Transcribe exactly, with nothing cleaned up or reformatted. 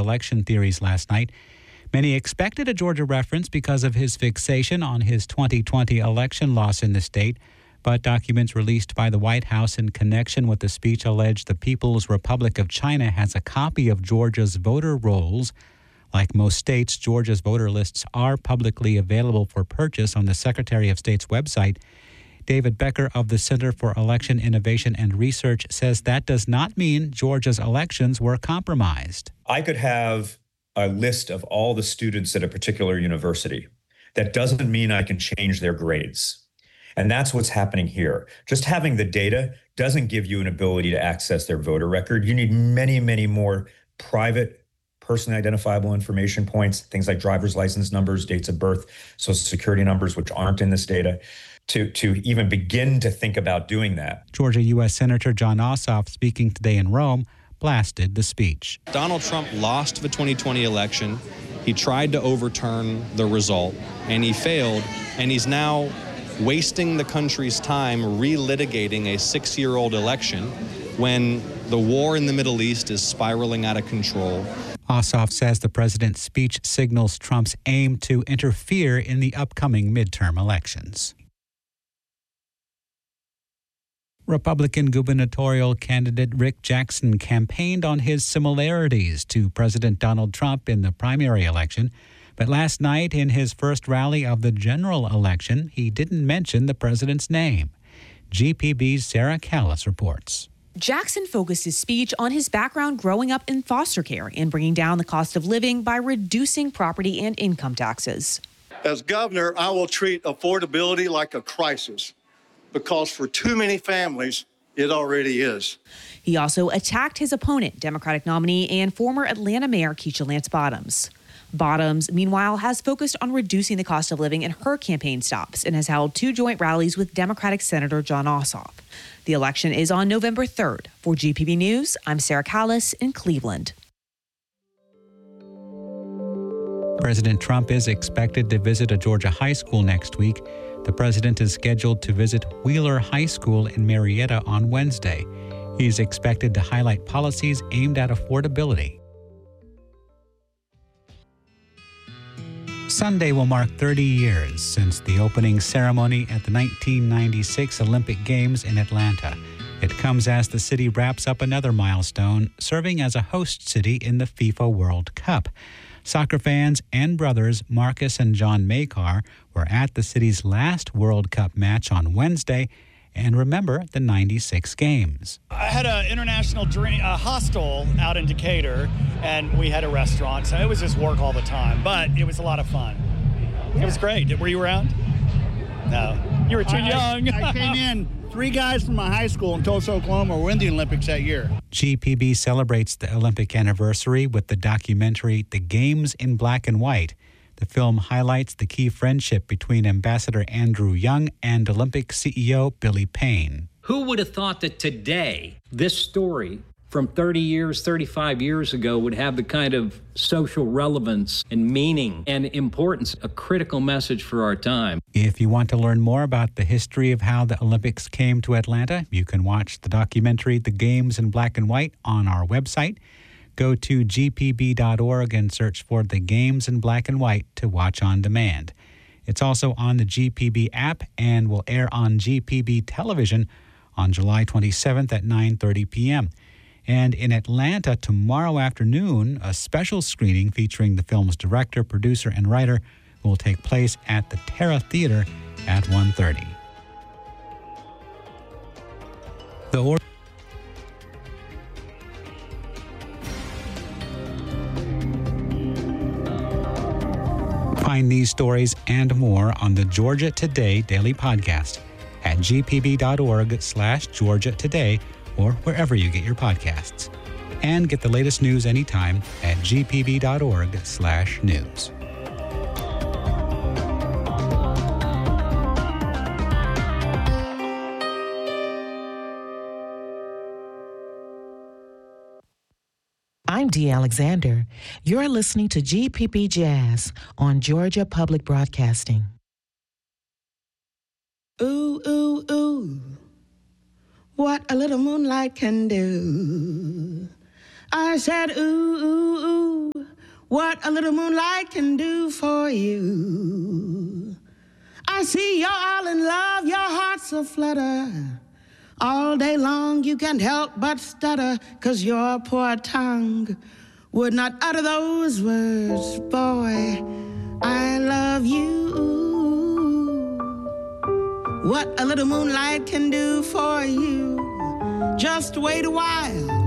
election theories last night. Many expected a Georgia reference because of his fixation on his twenty twenty election loss in the state, but documents released by the White House in connection with the speech allege the People's Republic of China has a copy of Georgia's voter rolls. Like most states, Georgia's voter lists are publicly available for purchase on the Secretary of State's website. David Becker of the Center for Election Innovation and Research says that does not mean Georgia's elections were compromised. I could have a list of all the students at a particular university. That doesn't mean I can change their grades. And that's what's happening here. Just having the data doesn't give you an ability to access their voter record. You need many, many more private, personally identifiable information points, things like driver's license numbers, dates of birth, social security numbers, which aren't in this data, to, to even begin to think about doing that. Georgia U S Senator Jon Ossoff, speaking today in Rome, blasted the speech. Donald Trump lost the twenty twenty election. He tried to overturn the result, and he failed, and he's now wasting the country's time relitigating a six-year-old election when the war in the Middle East is spiraling out of control. Ossoff says the president's speech signals Trump's aim to interfere in the upcoming midterm elections. Republican gubernatorial candidate Rick Jackson campaigned on his similarities to President Donald Trump in the primary election. But last night, in his first rally of the general election, he didn't mention the president's name. G P B's Sarah Callis reports. Jackson focused his speech on his background growing up in foster care and bringing down the cost of living by reducing property and income taxes. As governor, I will treat affordability like a crisis, because for too many families, it already is. He also attacked his opponent, Democratic nominee and former Atlanta Mayor Keisha Lance Bottoms. Bottoms, meanwhile, has focused on reducing the cost of living in her campaign stops and has held two joint rallies with Democratic Senator Jon Ossoff. The election is on November third. For G P B News, I'm Sarah Callis in Cleveland. President Trump is expected to visit a Georgia high school next week. The president is scheduled to visit Wheeler High School in Marietta on Wednesday. He's expected to highlight policies aimed at affordability. Sunday will mark thirty years since the opening ceremony at the nineteen ninety-six Olympic Games in Atlanta. It comes as the city wraps up another milestone, serving as a host city in the FIFA World Cup. Soccer fans and brothers Marcus and John Makar were at the city's last World Cup match on Wednesday and remember the ninety-six games. I had an international dream, a hostel out in Decatur, and we had a restaurant, so it was just work all the time, but it was a lot of fun. It was great. Were you around? No. You were too I, young. I came in. Three guys from my high school in Tulsa, Oklahoma were in the Olympics that year. G P B celebrates the Olympic anniversary with the documentary The Games in Black and White. The film highlights the key friendship between Ambassador Andrew Young and Olympic C E O Billy Payne. Who would have thought that today, this story from thirty years, thirty-five years ago would have the kind of social relevance and meaning and importance, a critical message for our time. If you want to learn more about the history of how the Olympics came to Atlanta, you can watch the documentary The Games in Black and White on our website. Go to G P B dot org and search for The Games in Black and White to watch on demand. It's also on the G P B app and will air on G P B television on July twenty-seventh at nine thirty p.m. And in Atlanta tomorrow afternoon, a special screening featuring the film's director, producer, and writer will take place at the Terra Theater at one thirty. The or- Find these stories and more on the Georgia Today Daily Podcast at G P B dot org slash Georgia Today or wherever you get your podcasts. And get the latest news anytime at G P B dot org slash news. I'm Dee Alexander. You're listening to G P B Jazz on Georgia Public Broadcasting. Ooh, ooh, ooh, what a little moonlight can do. I said, ooh, ooh, ooh, what a little moonlight can do for you. I see you're all in love, your heart's aflutter. All day long you can't help but stutter, 'cause your poor tongue would not utter those words. Boy, I love you. What a little moonlight can do for you. Just wait a while,